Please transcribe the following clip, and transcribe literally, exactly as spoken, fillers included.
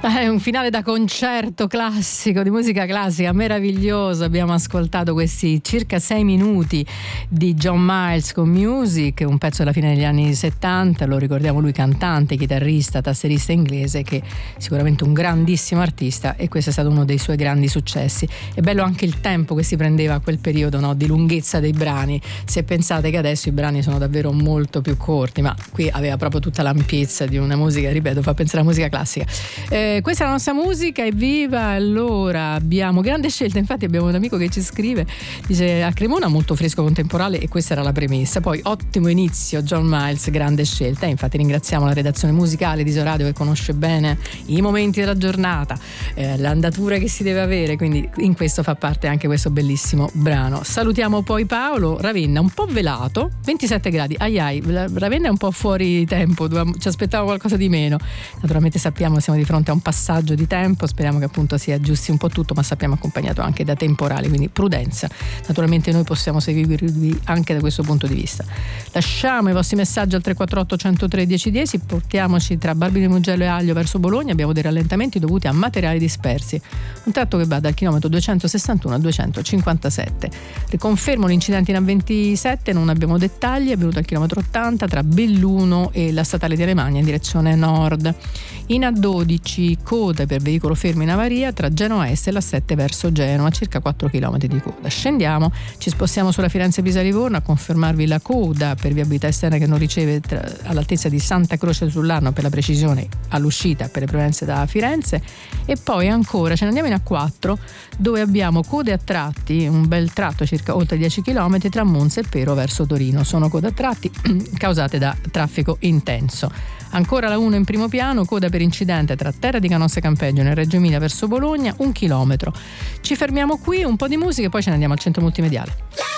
È un finale da concerto classico, di musica classica, meraviglioso. Abbiamo ascoltato questi circa sei minuti di John Miles con Music, un pezzo alla fine degli anni settanta, lo ricordiamo, lui cantante, chitarrista, tastierista inglese, che è sicuramente un grandissimo artista, e questo è stato uno dei suoi grandi successi. È bello anche il tempo che si prendeva a quel periodo, no? Di lunghezza dei brani, se pensate che adesso i brani sono davvero molto più corti, ma qui aveva proprio tutta l'ampiezza di una musica, ripeto, fa pensare alla musica classica. Eh, questa è la nostra musica, evviva! Allora abbiamo grande scelta, infatti abbiamo un amico che ci scrive, dice: a Cremona molto fresco contemporale, e questa era la premessa, poi ottimo inizio John Miles, grande scelta, e infatti ringraziamo la redazione musicale di Isoradio che conosce bene i momenti della giornata, eh, l'andatura che si deve avere, quindi in questo fa parte anche questo bellissimo brano. Salutiamo poi Paolo. Ravenna un po' velato, ventisette gradi, ai ai, Ravenna è un po' fuori tempo, ci aspettavo qualcosa di meno, naturalmente sappiamo siamo di fronte a un passaggio di tempo, speriamo che appunto si aggiusti un po' tutto, ma sappiamo accompagnato anche da temporali, quindi prudenza, naturalmente noi possiamo seguirvi anche da questo punto di vista. Lasciamo i vostri messaggi al tre quattro otto uno zero tre uno zero uno zero, portiamoci tra Barbino Mugello e Aglio verso Bologna, abbiamo dei rallentamenti dovuti a materiali dispersi, un tratto che va dal chilometro duecentosessantuno al duecentocinquantasette. Riconfermo l'incidente in A ventisette, non abbiamo dettagli, è avvenuto al chilometro ottanta tra Belluno e la statale di Alemagna in direzione nord. In A dodici coda per veicolo fermo in avaria tra Genoa Est e la sette verso Genova, circa quattro chilometri di coda. Scendiamo, ci spostiamo sulla Firenze-Pisa-Livorno a confermarvi la coda per viabilità esterna che non riceve tra, all'altezza di Santa Croce sull'Arno, per la precisione all'uscita per le provenienze da Firenze, e poi ancora ce ne andiamo in A quattro dove abbiamo code a tratti, un bel tratto circa oltre dieci chilometri tra Monza e Pero verso Torino, sono code a tratti causate da traffico intenso. Ancora la uno in primo piano, coda per incidente tra Terra di Canossa e Campeggio nel Reggio Emilia verso Bologna, un chilometro. Ci fermiamo qui, un po' di musica e poi ce ne andiamo al centro multimediale.